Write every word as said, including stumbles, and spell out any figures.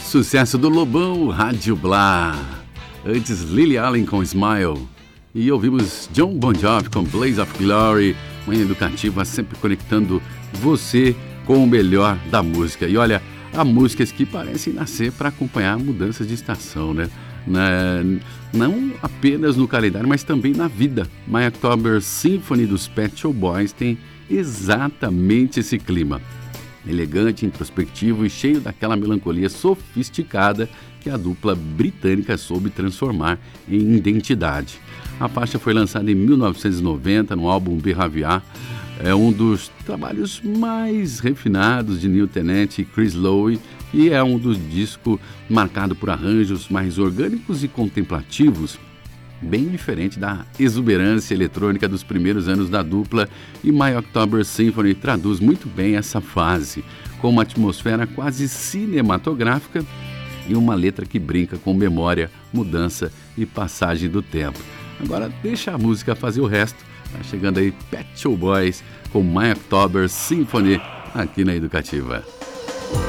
Sucesso do Lobão, Rádio Blá. Antes, Lily Allen com Smile. E ouvimos John Bon Jovi com Blaze of Glory. Manhã Educativa sempre conectando você com o melhor da música. E olha, há músicas que parecem nascer para acompanhar mudanças de estação, né? Na, não apenas no calendário, mas também na vida. My October Symphony dos Pet Shop Boys tem exatamente esse clima. Elegante, introspectivo e cheio daquela melancolia sofisticada que a dupla britânica soube transformar em identidade. A faixa foi lançada em mil novecentos e noventa no álbum Behavior. É um dos trabalhos mais refinados de Neil Tennant e Chris Lowe e é um dos discos marcado por arranjos mais orgânicos e contemplativos, bem diferente da exuberância eletrônica dos primeiros anos da dupla, e My October Symphony traduz muito bem essa fase, com uma atmosfera quase cinematográfica e uma letra que brinca com memória, mudança e passagem do tempo. Agora deixa a música fazer o resto. Tá chegando aí Pet Shop Boys com My October Symphony aqui na Educativa.